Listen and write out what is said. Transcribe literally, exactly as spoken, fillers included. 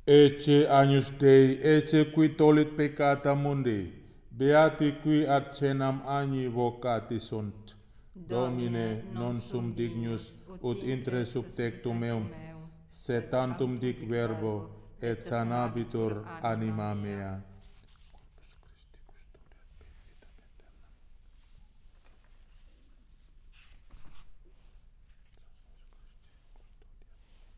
Ecce agnus Dei, ecce qui tolit peccata mundi, beati qui ad cenam agni vocati sunt. Domine, non sum dignus ut intre subtectum meum, sed tantum dic verbo, et sanabitur anima mea.